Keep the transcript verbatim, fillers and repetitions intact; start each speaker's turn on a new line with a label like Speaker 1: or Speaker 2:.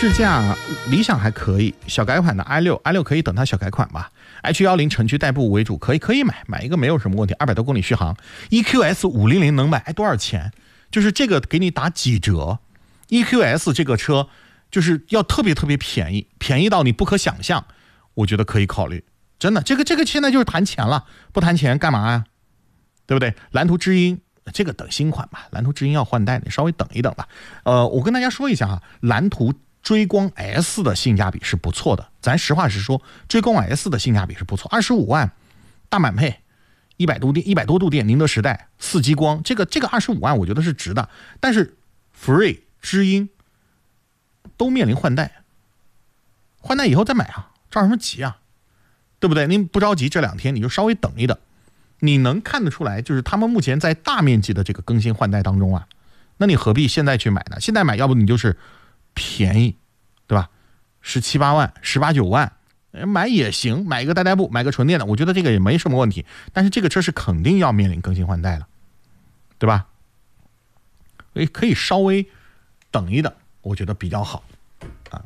Speaker 1: 智驾理想还可以，小改款的 i 六 i 六可以等它小改款吧。H 十 城区代步为主，可以可以买买一个没有什么问题，二百多公里续航。E Q S 五零零能买，哎多少钱？就是这个给你打几折。E Q S 这个车就是要特别特别便宜，便宜到你不可想象，我觉得可以考虑。真的，这个这个现在就是谈钱了，不谈钱干嘛呀？对不对？蓝图知音这个等新款吧，蓝图知音要换代，你稍微等一等吧。呃，我跟大家说一下啊，蓝图追光 S 的性价比是不错的，咱实话实说，追光 S 的性价比是不错，二十五万大满配，一百度电，一百多度电，宁德时代四激光，这个这个二十五万我觉得是值的。但是福瑞、知音都面临换代，换代以后再买啊，着什么急啊？对不对？您不着急，这两天你就稍微等一等。你能看得出来，就是他们目前在大面积的这个更新换代当中啊，那你何必现在去买呢？现在买，要不你就是便宜，对吧？十七八万、十八九万，买也行，买一个代代步，买个纯电的，我觉得这个也没什么问题。但是这个车是肯定要面临更新换代了，对吧？所以可以稍微等一等，我觉得比较好。